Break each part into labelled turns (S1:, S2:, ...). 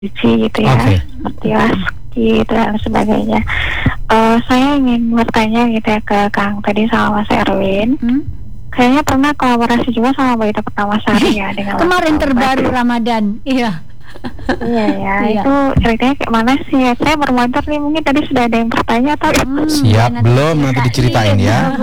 S1: Suci gitu ya, seperti Laski dan sebagainya. Saya ingin bertanya gitu ya ke Kang tadi sama Mas Erwin. Kayaknya pernah kolaborasi juga sama Mbak Ita Pertamasari ya dengan
S2: kemarin terbaru Ramadan. Iya.
S1: Iya ya, itu ceritanya kayak mana sih? Saya bermotor nih, mungkin tadi sudah ada yang bertanya atau
S3: siap belum nanti diceritain ya.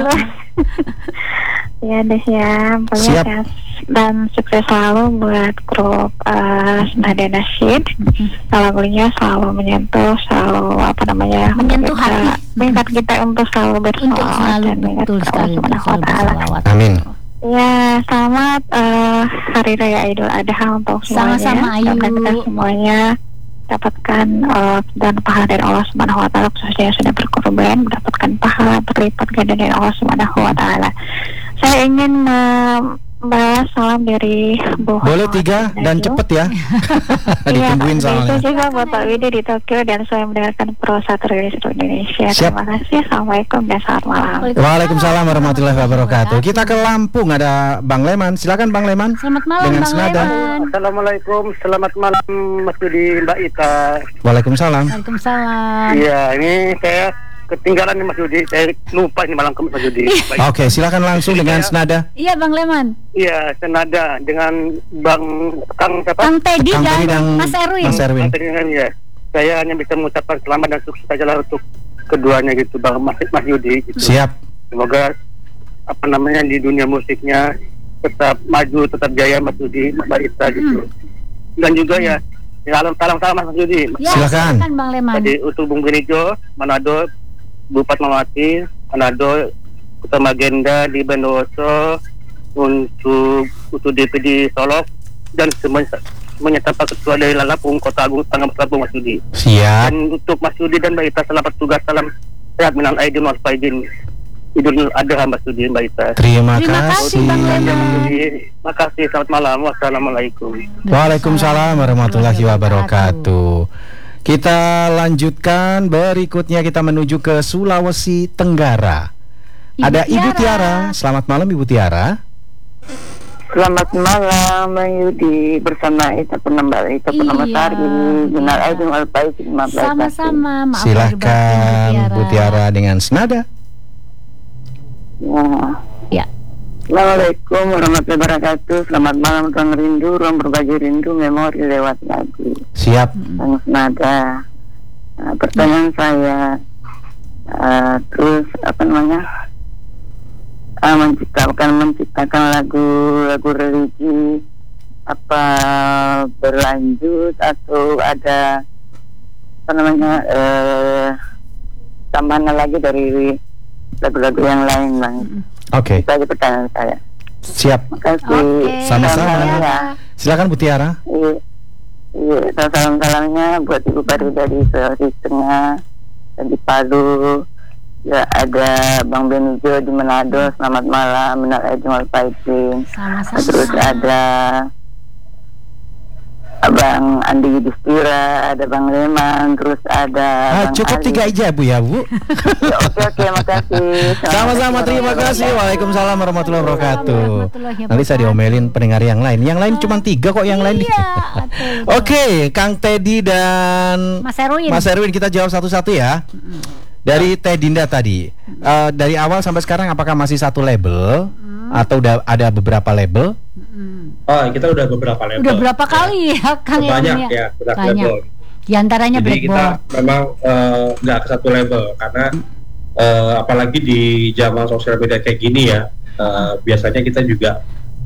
S1: Ya deh ya, siap. Dan sukses selalu buat grup Senada Nasyid. Lagunya selalu menyentuh, selalu
S2: menyentuh hati,
S1: mengingat kita untuk selalu bersolawat dan mengingat Allah Subhanahu wa Ta'ala.
S3: Amin.
S1: Ya, selamat Hari Raya Idul Adha untuk semuanya.
S2: Sama-sama Ayu.
S1: Semoga kita semuanya dapatkan dan pahala dari Allah Subhanahu wa Ta'ala, khususnya yang sudah berkorban mendapatkan pahala berlipat ganda dari Allah Subhanahu wa Ta'ala. Saya ingin membalas salam dari Bu
S3: Boleh 3 dan cepet ya. Ditungguin soalnya.
S1: Itu juga buat Pak Widi di Tokyo dan saya mendengarkan Pro 1 Radio Indonesia.
S3: Siap.
S1: Terima kasih. Assalamualaikum dan selamat malam.
S3: Waalaikumsalam warahmatullahi wabarakatuh. Kita ke Lampung, ada Bang Leman. Silakan Bang Leman.
S2: Selamat malam
S3: dengan
S2: Bang
S3: senada.
S2: Leman.
S4: Assalamualaikum, selamat malam Mas Yudi, Mbak Ita.
S3: Waalaikumsalam.
S2: Waalaikumsalam.
S4: Iya, ini saya ketinggalan nih Mas Yudi, saya lupa ini malam ke Mas Yudi.
S3: Oke, silakan langsung dengan senada.
S2: Iya Bang Leman.
S4: Iya, senada dengan Bang Kang siapa?
S2: Kang Teddy
S3: Kang Teddy
S2: dan
S3: dan
S2: Mas Erwin.
S3: Mas Erwin.
S4: Kang Teddy, ya. Saya hanya bisa mengucapkan selamat dan sukses saja lah untuk keduanya gitu, Bang Mas Yudi. Gitu.
S3: Siap.
S4: Semoga di dunia musiknya tetap maju, tetap jaya Mas Yudi, Mbak Ita gitu. Dan juga ya, salam Mas Yudi.
S2: Ya,
S3: silakan
S2: Bang Leman.
S4: Tadi untuk Bung Benijo, Manado, Bupati Mawati, Manado, Utama Agenda di Bondowoso, untuk DPD Solok dan semuanya tanpa ketua dari Lampung, Kota Agung, Tangerang Lampung, Mas Yudi.
S3: Siap.
S4: Dan untuk Mas Yudi dan Mbak Ita, selamat tugas, salam sehat minal aidin wal faizin. Idul Adha Mas Yudi, Mbak Ita.
S3: Terima
S2: kasih Bang Leman.
S4: Terima kasih, selamat malam, wassalamualaikum.
S3: Waalaikumsalam warahmatullahi wabarakatuh. Kita lanjutkan, berikutnya kita menuju ke Sulawesi Tenggara. Ada Ibu Tiara. Selamat malam Ibu Tiara.
S5: Selamat malam Bang Yudi, bersama Ita Pertamasari. Minal aidin wal faizin.
S2: Sama-sama. Maaf
S3: Silakan Bu Tiara dengan senada.
S5: Ya. Assalamualaikum warahmatullahi wabarakatuh. Selamat malam Kang Rindu, ruang berbagi rindu memori lewat lagu.
S3: Siap.
S5: Kang Senada. Pertanyaan saya, terus menciptakan lagu religi apa berlanjut atau ada tambahan lagi dari lagu-lagu yang lain, Bang?
S3: Oke.
S5: Itu aja pertanyaan saya.
S3: Siap.
S5: Makasih.
S3: Sama-sama. Silakan Bu Tiara.
S5: Iya, salam-salamnya buat Ibu Farida di Sulawesi Tengah dan di Palu. Ya, ada Bang Benijo di Manado, selamat malam, minal aidin wal faizin.
S2: Sama-sama.
S5: Terus ada Abang Andi Yudhistira, ada Bang Leman, terus ada Bang
S3: cukup
S5: Ali.
S3: 3 aja Bu ya Bu.
S5: Ya, oke, makasih.
S3: Sama-sama, terima kasih. Waalaikumsalam warahmatullahi wabarakatuh. Nanti saya diomelin pendengar yang lain. Yang lain cuma 3 kok yang lain. Oke, Kang Teddy dan Mas Erwin kita jawab satu-satu ya. Dari Teh Dinda tadi, dari awal sampai sekarang apakah masih satu label atau udah ada beberapa label?
S6: Oh, kita udah beberapa label.
S2: Udah berapa kali ya Kang?
S6: Banyak ya, label.
S2: Di antaranya
S6: Jadi kita memang nggak ke satu label karena apalagi di zaman sosial media kayak gini ya, biasanya kita juga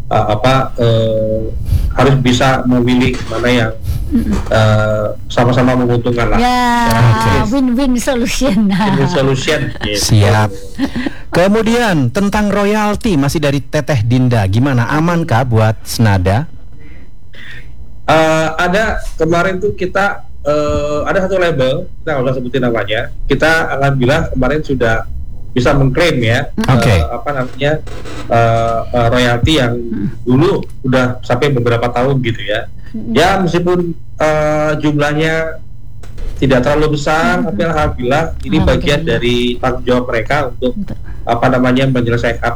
S6: harus bisa memilih mana yang sama-sama menguntungkan lah.
S2: Ya, win-win solution.
S6: Win-win solution. Gitu.
S3: Siap. Kemudian tentang royalti masih dari Teteh Dinda, gimana, amankah buat Senada?
S6: Ada kemarin tuh kita ada satu label, kita nggak usah sebutin namanya. Kita alhamdulillah kemarin sudah bisa mengklaim ya, royalti yang dulu udah sampai beberapa tahun gitu ya. Ya meskipun jumlahnya tidak terlalu besar, tapi alhamdulillah ini bagian dari tanggung jawab mereka untuk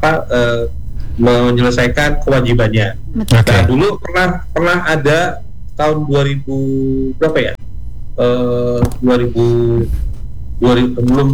S6: menyelesaikan kewajibannya. Nah, dulu pernah ada tahun 2000 berapa ya? 2000 belum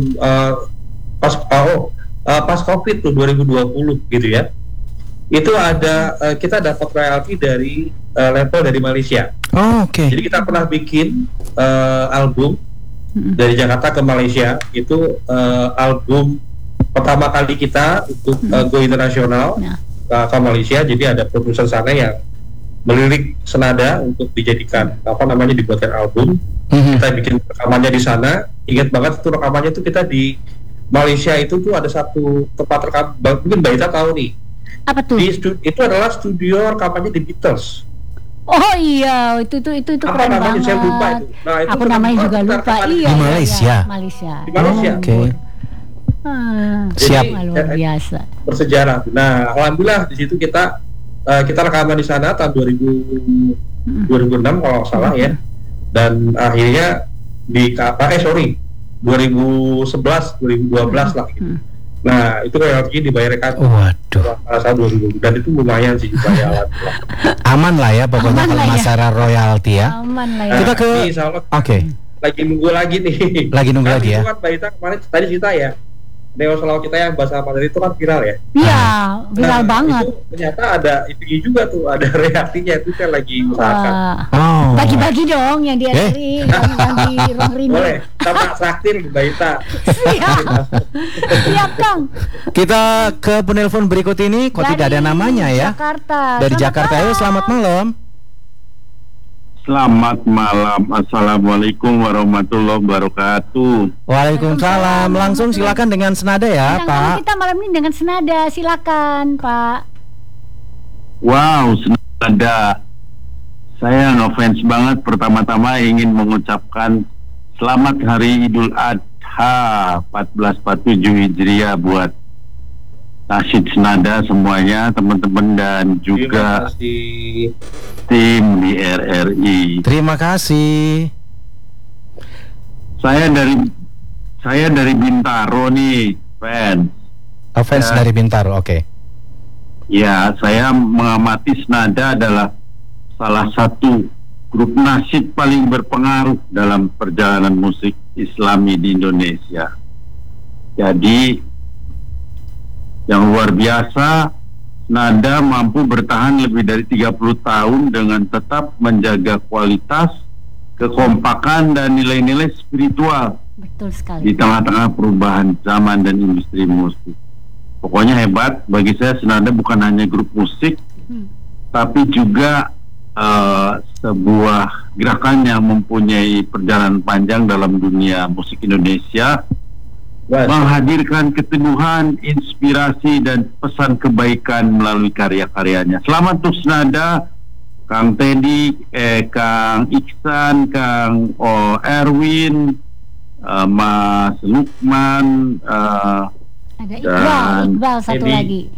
S6: pas Covid tuh 2020 gitu ya. Itu ada kita dapat royalti dari level dari Malaysia.
S3: Oh, oke.
S6: Jadi kita pernah bikin album dari Jakarta ke Malaysia. Itu album pertama kali kita untuk go internasional ke Malaysia. Jadi ada produser sana yang melirik senada untuk dijadikan dibuatkan album. Kita bikin rekamannya di sana. Ingat banget itu rekamannya itu kita di Malaysia itu tuh ada satu tempat rekam, mungkin Mbak Ita tahu nih.
S2: Apa tuh?
S6: Itu adalah studio rekamannya The Beatles.
S2: Oh iya, itu keren banget.
S6: Saya lupa itu. Nah, itu
S2: aku namanya juga lupa. Iya,
S3: di Malaysia.
S6: Di Malaysia.
S3: Oke.
S6: Siap.
S2: Luar biasa.
S6: Bersejarah. Nah, alhamdulillah di situ kita rekaman di sana tahun 2006 kalau nggak salah ya. Dan akhirnya 2011 2012 lah gitu. Nah, itu royaltinya dibayar kan.
S3: Waduh.
S6: Salah 2000 dan itu lumayan sih dibayar.
S3: Aman lah ya pokoknya kalau masalah royalti ya.
S2: Aman lah ya.
S3: Kita ke Oke.
S6: Lagi nunggu lagi nih.
S3: Lagi nunggu lagi ya.
S6: Itu kan Mbak Ita kemarin tadi cerita ya. Neo Selaw kita yang bahasa Mandarin itu kan viral ya.
S2: Iya, viral banget.
S6: Itu ternyata ada itu juga tuh, ada reaksinya itu kan lagi usahakan.
S2: Bagi-bagi dong yang dia yang di Ruang Rindu.
S6: Boleh, sama traktir Mbak Ita.
S2: Siap Kang.
S3: Kita ke penelpon berikut ini, kok tidak ada namanya ya?
S2: Jakarta.
S3: Dari Jakarta. Ayo, selamat malam.
S7: Selamat malam. Assalamualaikum warahmatullahi wabarakatuh.
S3: Waalaikumsalam. Langsung silakan dengan senada ya, Pak.
S2: Kita malam ini dengan senada, silakan, Pak.
S7: Wow, senada. Saya ngefans banget. Pertama-tama ingin mengucapkan selamat Hari Idul Adha 1447 Hijriah buat Nasyid Senada semuanya, teman-teman dan juga tim di RRI.
S3: Terima kasih.
S7: Saya dari Bintaro nih, fans.
S3: Fans dari Bintaro, oke.
S7: Ya, saya mengamati Senada adalah salah satu grup nasyid paling berpengaruh dalam perjalanan musik Islami di Indonesia. Jadi yang luar biasa, Senada mampu bertahan lebih dari 30 tahun dengan tetap menjaga kualitas, kekompakan dan nilai-nilai spiritual.
S2: Betul sekali.
S7: Di tengah-tengah perubahan zaman dan industri musik. Pokoknya hebat. Bagi saya Senada bukan hanya grup musik, tapi juga sebuah gerakan yang mempunyai perjalanan panjang dalam dunia musik Indonesia. Menghadirkan keteguhan, inspirasi dan pesan kebaikan melalui karya-karyanya. Selamat untuk Senada, Kang Teddy, Kang Iksan, Kang Erwin, Mas Lukman,
S2: ada Iqbal satu lagi.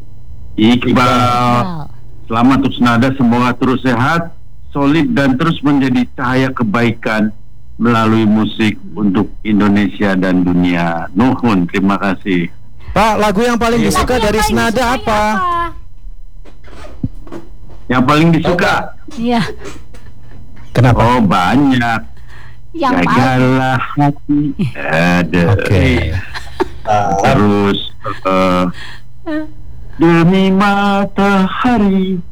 S7: Iqbal. Selamat untuk Senada, semoga terus sehat, solid dan terus menjadi cahaya kebaikan melalui musik untuk Indonesia dan dunia. Nuhun, terima kasih.
S3: Pak, lagu yang paling disuka dari Senada apa?
S7: Yang paling disuka?
S2: Iya.
S3: Kenapa?
S7: Oh, banyak. Jagalah hati. Ada.
S3: Oke.
S7: Terus demi matahari.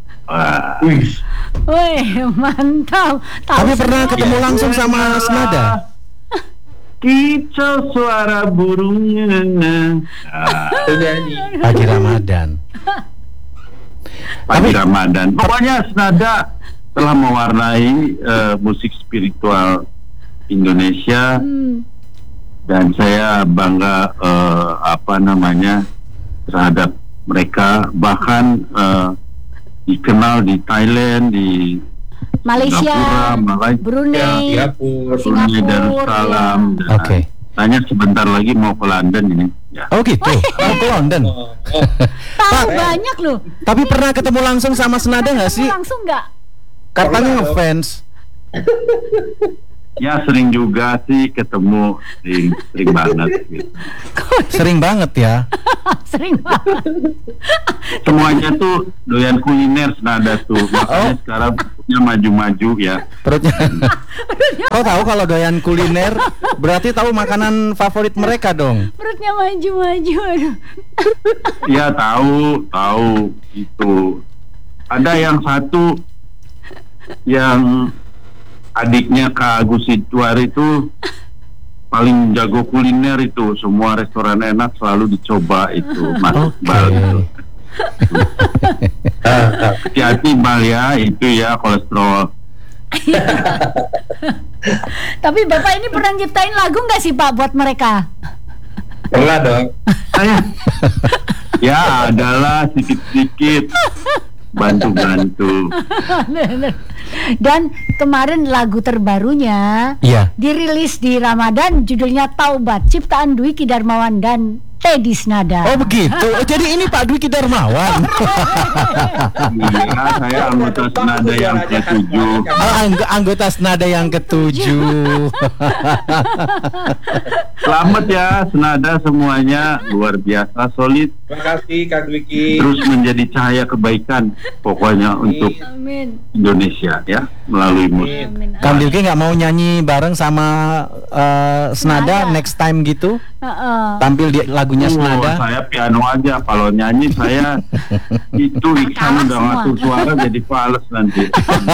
S2: Wih, mantap.
S3: Tapi pernah ketemu langsung sama Senada?
S7: Kicau suara burungnya.
S3: Pagi Ramadan.
S7: Pagi Ramadan. Pokoknya Senada telah mewarnai musik spiritual Indonesia. Dan saya bangga terhadap mereka, bahkan dikenal di Thailand, di
S2: Malaysia,
S7: Singapura,
S2: Brunei,
S7: Brunei Darussalam.
S3: Oke.
S7: Tanya sebentar lagi mau ke London ini. Ya.
S3: Oh gitu, mau ke London.
S2: Tahu banyak loh.
S3: Tapi pernah ketemu langsung sama Senada nggak sih?
S2: Langsung nggak?
S3: Katanya ngefans.
S7: Ya sering juga sih ketemu, sering banget gitu.
S3: Sering banget ya.
S2: Sering banget.
S7: Semuanya tuh doyan kuliner Senada tuh. Makanya sekarang perutnya maju-maju ya.
S3: Perutnya. Kau tahu kalau doyan kuliner berarti tahu makanan favorit mereka dong.
S2: Perutnya maju-maju. Aduh.
S7: Ya tahu itu. Ada yang satu yang adiknya Kak Agus Situar itu paling jago kuliner itu, semua restoran enak selalu dicoba itu, Mas Iqbal gitu. Hati-hati Bal ya, itu ya kolesterol.
S2: Tapi Bapak ini pernah nyiptain lagu nggak sih Pak buat mereka?
S6: Pernah dong.
S7: Ya adalah sedikit-sedikit bantu-bantu.
S2: Dan kemarin lagu terbarunya dirilis di Ramadan, judulnya Taubat, ciptaan Dwiki Darmawan dan Teddy Senada.
S3: Oh begitu. Jadi ini Pak Dwiki Darmawan.
S7: Iya, saya anggota Senada yang ke-7.
S3: Anggota Senada yang ke-7.
S7: Selamat ya Senada semuanya, luar biasa solid.
S6: Terima kasih Kak Dwiki.
S7: Terus menjadi cahaya kebaikan pokoknya untuk Indonesia ya, melalui musik.
S3: Kang Dwiki nggak mau nyanyi bareng sama Senada next time gitu? Tampil di lagunya Senada.
S7: Saya piano aja, kalau nyanyi saya itu Iksan udah ngatur suara jadi fals nanti.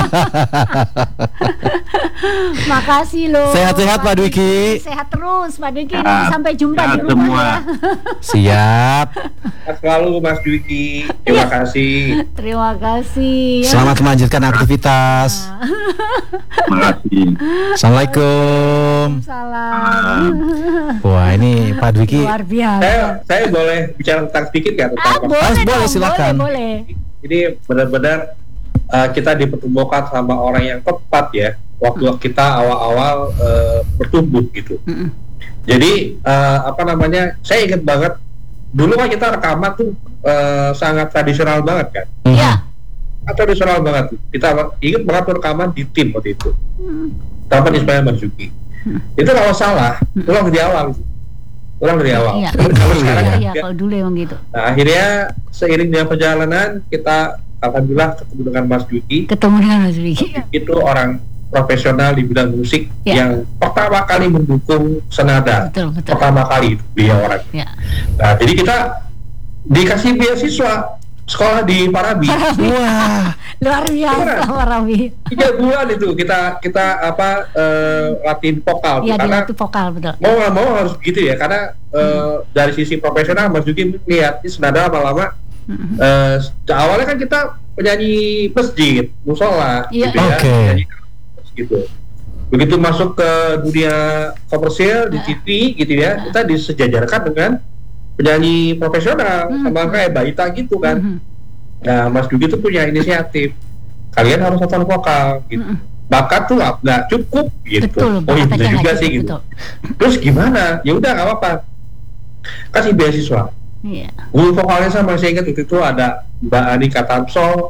S2: Makasih loh.
S3: Sehat-sehat Pak Dwiki.
S2: Sehat terus Pak Dwiki. Sampai jumpa di rumah
S7: semua.
S2: ya.
S3: Siap.
S6: Selalu Mas Dwiki. Terima kasih.
S2: Terima kasih.
S3: Selamat melanjutkan aktivitas.
S7: Terima kasih.
S3: Assalamualaikum.
S2: Salam.
S3: Wah ini Pak Dwiki.
S2: Luar biasa.
S6: Saya boleh bicara tentang sedikit nggak tentang
S3: boleh silakan.
S2: Boleh.
S6: Ini benar-benar kita dipertemukan sama orang yang tepat ya, waktu kita awal-awal bertumbuh gitu. Jadi saya ingat banget dulu kan kita rekaman tuh sangat tradisional banget kan.
S2: Iya.
S6: Tradisional banget. Kita ingat banget rekaman di tim waktu itu. Taman Ismail Marzuki. Itu kalau salah, ulang dari awal.
S2: Iya.
S6: Kalau sekarang
S2: kalau dulu emang gitu.
S6: Nah, akhirnya seiring dengan perjalanan kita alhamdulillah ketemu dengan Mas Dwiki. Itu orang profesional di bidang musik yang pertama kali mendukung Senada.
S2: Betul.
S6: Pertama kali itu dia orang. Nah, jadi kita dikasih beasiswa sekolah di Parabi.
S2: Wah, luar biasa Parabi.
S6: 3 bulan itu kita latihan vokal.
S2: Iya,
S6: karena
S2: dilatih vokal betul.
S6: Mau nggak mau harus begitu ya, karena dari sisi profesional Mas Dwiki lihat ini Senada lama-lama. Awalnya kan kita penyanyi masjid, musola, gitu ya. Gitu. Begitu masuk ke dunia komersial di TV, gitu ya, kita disejajarkan dengan penyanyi profesional sama kayak Baita gitu kan. Nah, Mas Dwiki itu punya inisiatif. Kalian harus hafal vokal, gitu. Bakat tuh nggak cukup, gitu.
S2: Betul,
S6: bisa juga sih, gitu. Terus gimana? Ya udah nggak apa-apa. Kasih beasiswa.
S2: Iya.
S6: Guru vokalnya saya masih ingat itu ada Mbak Anika Tamso.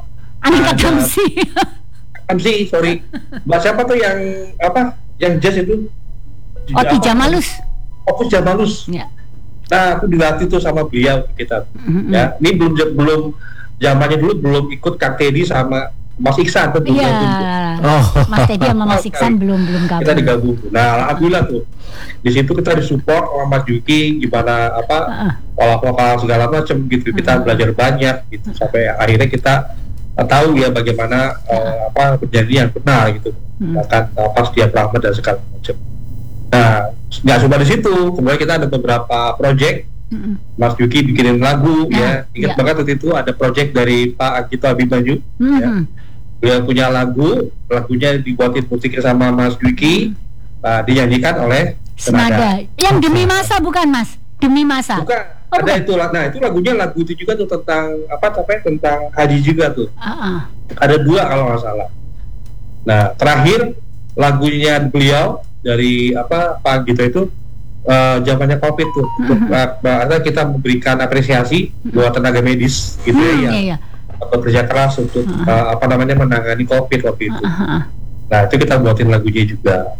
S6: Tamsi, sorry. Mbak siapa tuh yang jazz itu?
S2: Oti Jamalus.
S6: Opus Jamalus.
S2: Ya.
S6: Nah, aku dilatih tuh sama beliau kita. Ya, ini belum zamannya dulu belum ikut Kak Teddy sama Mas Iksan tuh.
S2: Iya. Mas Teddy sama Mas Iksan belum gabung.
S6: Kita digabung. Nah, alhamdulillah tuh. Di situ kita disupport sama Mas Dwiki gimana pola vokal segala macam gitu. Kita belajar banyak gitu sampai akhirnya kita tahu ya bagaimana bernyanyi yang benar gitu. Bahkan pas dia Rahmat dan segala macam. Nah, nggak cuma di situ, kemudian kita ada beberapa project. Mas Dwiki bikinin lagu ya. Ingat banget waktu itu ada project dari Pak Agito Abimanyu ya. Dia punya lagunya dibuatin musiknya sama Mas Dwiki, dinyanyikan oleh
S2: Senada. Yang Demi Masa bukan Mas? Demi Masa.
S6: Bukan. Ada itu. Nah, itu lagu itu juga tuh tentang tentang haji juga tuh. Ada 2 kalau nggak salah. Nah, terakhir lagunya beliau dari Pak Gito itu zamannya COVID tuh. Kita memberikan apresiasi buat tenaga medis gitu ya. Bekerja keras untuk menangani COVID waktu itu. Nah, itu kita buatin lagunya juga.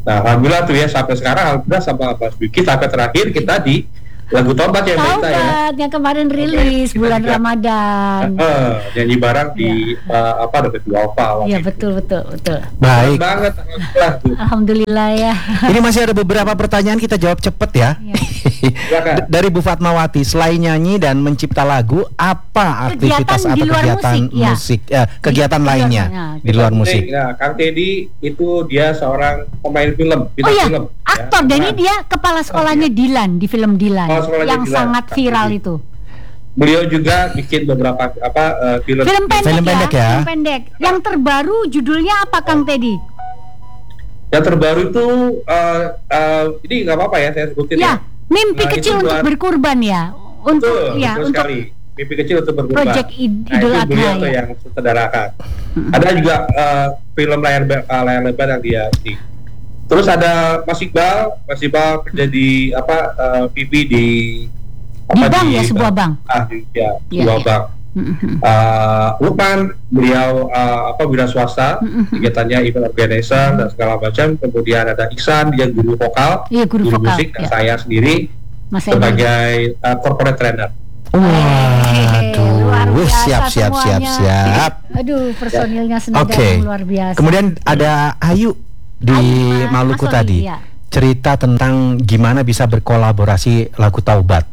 S6: Nah, alhamdulillah tuh ya sampai sekarang alhamdulillah sama Mas Dwiki sampai terakhir kita di lagu Taubat ya kita ya.
S2: Yang kemarin rilis bulan Ramadan.
S6: Nyanyi bareng di dekat Duafa.
S2: Iya betul.
S3: Baik.
S6: Banget.
S2: Alhamdulillah ya.
S3: Ini masih ada beberapa pertanyaan, kita jawab cepet ya. Dari Bu Fatmawati, selain nyanyi dan mencipta lagu, apa aktivitas atau kegiatan musik, kegiatan lainnya di luar musik?
S6: Nah, Kang Teddy itu dia seorang pemain film, film.
S2: Aktor, dan ini dia kepala sekolahnya Dilan di film Dilan yang sangat viral itu.
S6: Beliau juga bikin beberapa film
S2: pendek ya. Film pendek. Yang terbaru judulnya apa, Kang Teddy?
S6: Yang terbaru itu ini nggak apa-apa ya saya sebutin ya.
S2: Mimpi kecil untuk berkurban ya.
S6: Untuk sekali. Mimpi kecil untuk berkurban.
S2: Project Idul Adha
S6: beliau tuh yang sutradarakan. Ada juga film layar lebar yang dia ini. Terus ada Mas Iqbal kerja di PP di
S2: bank ya, sebuah bank.
S6: Sebuah bank. Lukman beliau wira swasta, kegiatannya event organizer dan segala macam. Kemudian ada Iksan, dia guru vokal, guru musik, dan saya sendiri sebagai corporate trainer.
S3: Waduh, siap.
S2: Aduh, personilnya senada luar biasa.
S3: Kemudian ada Ayu di Maluku tadi, cerita tentang gimana bisa berkolaborasi lagu Taubat.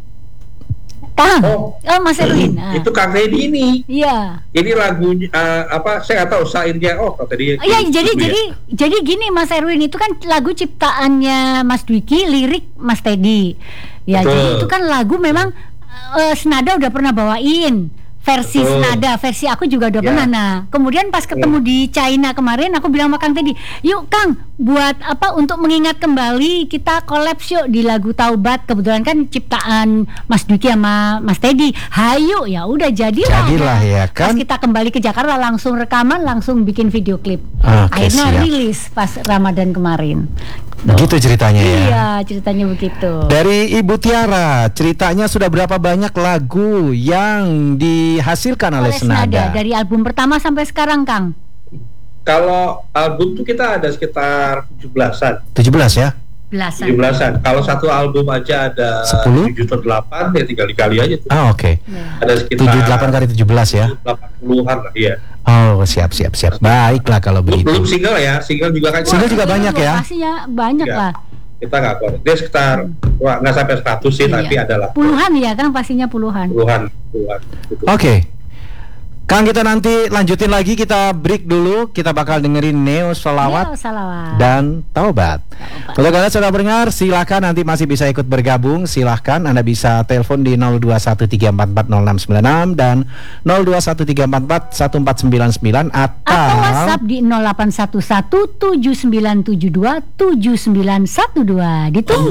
S2: Mas Erwin.
S6: Itu Kang Teddy ini.
S2: Iya.
S6: Ini lagunya saya nggak tahu sairnya. Tadi.
S2: Iya, jadi gini Mas Erwin, itu kan lagu ciptaannya Mas Dwiki, lirik Mas Teddy. Ya, jadi itu kan lagu memang senada udah pernah bawain. Versi senada, versi aku juga udah pernah. Nah, kemudian pas ketemu di China kemarin, aku bilang sama Kang Teddy, yuk Kang, buat untuk mengingat kembali, kita collab yuk di lagu Taubat. Kebetulan kan ciptaan Mas Dwiki sama Mas Teddy. Hayu, ya udah jadilah
S3: ya kan.
S2: Pas kita kembali ke Jakarta langsung rekaman, langsung bikin video klip. Akhirnya rilis pas Ramadan kemarin.
S3: Begitu ceritanya ya.
S2: Iya, ceritanya begitu.
S3: Dari Ibu Tiara, ceritanya sudah berapa banyak lagu yang dihasilkan oleh Senada?
S2: Dari album pertama sampai sekarang, Kang?
S6: Kalau album tuh kita ada sekitar 17-an.
S3: 17 ya?
S6: 17-an. Kalau satu album aja ada 7 atau 8, ya tinggal dikali aja tuh.
S3: Oke.
S6: Ada sekitar
S3: 78 kali 17 ya?
S6: 80-an lah, iya.
S3: Oh, siap. Baiklah kalau begitu.
S6: Belum single ya, single juga kan.
S3: Single juga banyak ya?
S2: Pastinya banyak lah.
S6: Kita nggak tahu. Dia sekitar nggak sampai 100 sih, tapi adalah
S2: puluhan ya kan, pastinya puluhan.
S3: Oke. Kang, kita nanti lanjutin lagi, kita break dulu. Kita bakal dengerin Neo Salawat dan Taubat. Kalau kalian sudah mendengar, silahkan nanti masih bisa ikut bergabung. Silahkan Anda bisa telepon di 0213440696 dan 0213441499 atau
S2: WhatsApp di 081179727912. Ditunggu.